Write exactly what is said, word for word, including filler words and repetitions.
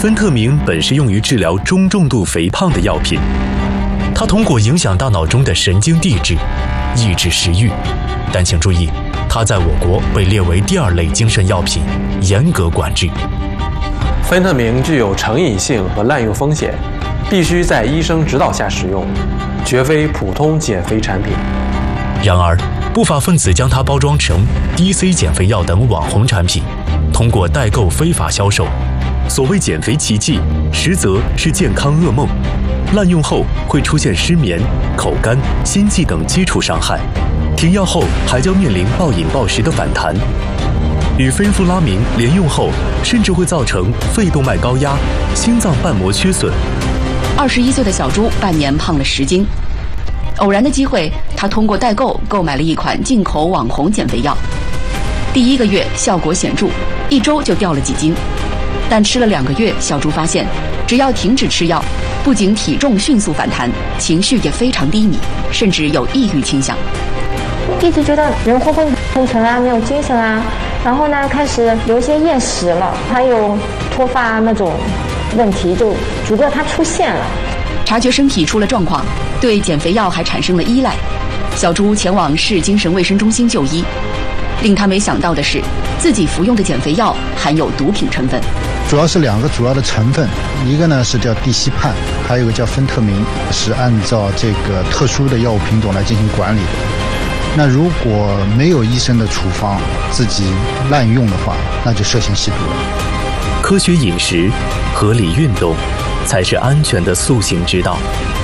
芬特明本是用于治疗中重度肥胖的药品，它通过影响大脑中的神经递质，抑制食欲。但请注意，它在我国被列为第二类精神药品，严格管制。 芬特明具有成瘾性和滥用风险，必须在医生指导下使用，绝非普通减肥产品。 然而，不法分子将它包装成 D C 减肥药等网红产品，通过代购非法销售。所谓减肥奇迹，实则是健康噩梦。滥用后会出现失眠、口干、心悸等基础伤害，停药后还将面临暴饮暴食的反弹。与非夫拉明连用后，甚至会造成肺动脉高压、心脏瓣膜缺损。 二十一岁的小朱半年胖了十斤。偶然的机会，他通过代购购买了一款进口网红减肥药。第一个月效果显著，一周就掉了几斤。但吃了两个月，小朱发现，只要停止吃药，不仅体重迅速反弹，情绪也非常低迷，甚至有抑郁倾向。 一直觉得人昏昏沉沉啊，没有精神啊，然后呢，开始有一些厌食了，还有脱发那种问题就逐个它出现了。 察觉身体出了状况，对减肥药还产生了依赖，小朱前往市精神卫生中心就医。令他没想到的是，自己服用的减肥药含有毒品成分。 主要是两个主要的成分，一个呢是叫地西泮，还有一个叫芬特明，是按照这个特殊的药物品种来进行管理的。那如果没有医生的处方，自己滥用的话，那就涉嫌吸毒了。 科学饮食、合理运动，才是安全的塑形之道。